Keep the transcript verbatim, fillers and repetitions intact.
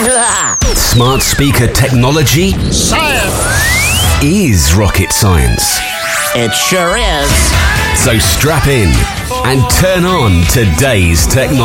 Smart speaker technology Science! is rocket science. It sure is. So strap in and turn on today's technology.